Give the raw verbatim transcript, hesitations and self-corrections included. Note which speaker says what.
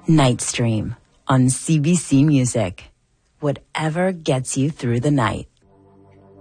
Speaker 1: Night Stream on C B C Music. Whatever gets you through the night.